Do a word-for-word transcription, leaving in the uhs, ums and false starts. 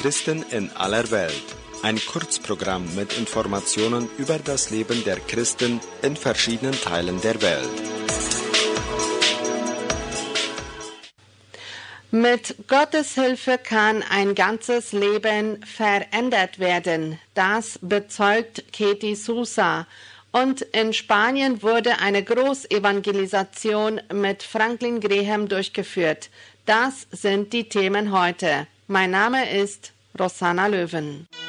Christen in aller Welt. Ein Kurzprogramm mit Informationen über das Leben der Christen in verschiedenen Teilen der Welt. Mit Gottes Hilfe kann ein ganzes Leben verändert werden. Das bezeugt Katie Sousa. Und in Spanien wurde eine Großevangelisation mit Franklin Graham durchgeführt. Das sind die Themen heute. Mein Name ist Rosanna Löwen.